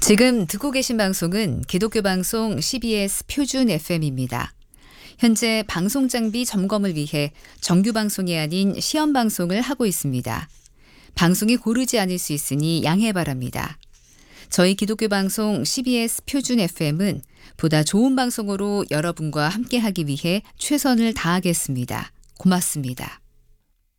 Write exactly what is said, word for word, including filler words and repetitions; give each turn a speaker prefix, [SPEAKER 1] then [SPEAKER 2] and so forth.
[SPEAKER 1] 지금 듣고 계신 방송은 기독교 방송 씨비에스 표준 에프엠입니다. 현재 방송 장비 점검을 위해 정규 방송이 아닌 시험 방송을 하고 있습니다. 방송이 고르지 않을 수 있으니 양해 바랍니다. 저희 기독교 방송 씨비에스 표준 에프엠은 보다 좋은 방송으로 여러분과 함께하기 위해 최선을 다하겠습니다. 고맙습니다.